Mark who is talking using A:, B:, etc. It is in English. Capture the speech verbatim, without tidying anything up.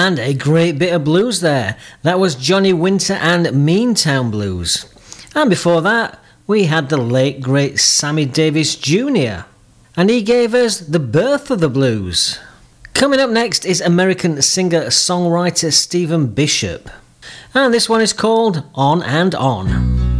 A: And a great bit of blues there. That was Johnny Winter and Meantown Blues. And before that, we had the late great Sammy Davis Junior And he gave us The Birth of the Blues. Coming up next is American singer-songwriter Stephen Bishop. And this one is called On and On.